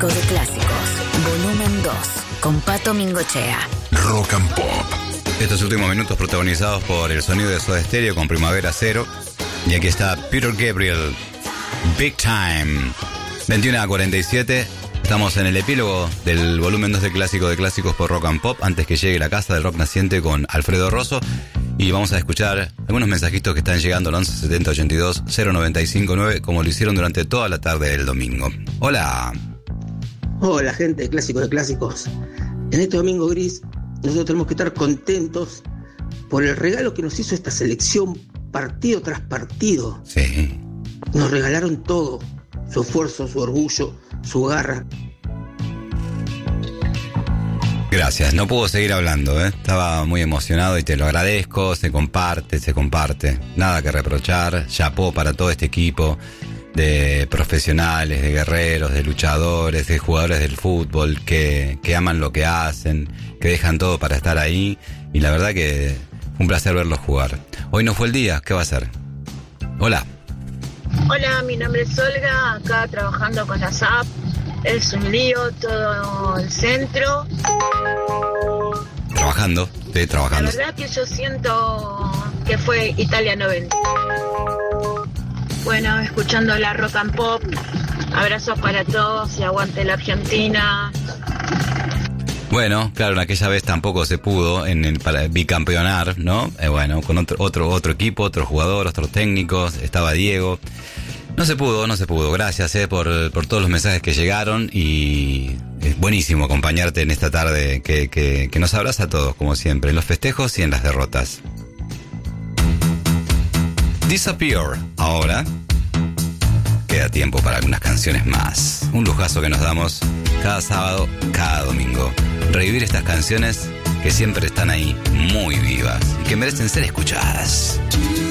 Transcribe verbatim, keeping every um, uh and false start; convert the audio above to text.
Clásico de Clásicos, volumen dos, con Pato Mingochea. Rock and Pop. Estos últimos minutos protagonizados por el sonido de Soda Stereo con Primavera Cero. Y aquí está Peter Gabriel, Big Time. veintiuno a cuarenta y siete. Estamos en el epílogo del volumen dos de Clásico de Clásicos por Rock and Pop, antes que llegue la casa del rock naciente con Alfredo Rosso. Y vamos a escuchar algunos mensajitos que están llegando al once setenta ochenta y dos cero noventa y cinco nueve, como lo hicieron durante toda la tarde del domingo. Hola. Hola, gente de Clásico de Clásicos. En este domingo gris, nosotros tenemos que estar contentos por el regalo que nos hizo esta selección partido tras partido. Sí. Nos regalaron todo: su esfuerzo, su orgullo, su garra. Gracias, no puedo seguir hablando, ¿eh? Estaba muy emocionado y te lo agradezco. Se comparte, se comparte. Nada que reprochar. Chapó para todo este equipo de profesionales, de guerreros, de luchadores, de jugadores del fútbol que, que aman lo que hacen, que dejan todo para estar ahí. Y la verdad que fue un placer verlos jugar. Hoy no fue el día, ¿qué va a ser? Hola. Hola, mi nombre es Olga, acá trabajando con la S A P. Es un lío todo el centro. Trabajando, estoy trabajando. La verdad que yo siento que fue Italia noventa. Bueno, escuchando la Rock and Pop. Abrazos para todos y aguante la Argentina. Bueno, claro, en aquella vez tampoco se pudo en el para bicampeonar, ¿no? Eh, bueno, con otro, otro otro equipo, otro jugador, otros técnicos, estaba Diego. No se pudo, no se pudo. Gracias eh, por, por todos los mensajes que llegaron y es buenísimo acompañarte en esta tarde que, que, que nos abraza a todos, como siempre, en los festejos y en las derrotas. Disappear. Ahora queda tiempo para algunas canciones más. Un lujazo que nos damos cada sábado, cada domingo. Revivir estas canciones que siempre están ahí, muy vivas y que merecen ser escuchadas.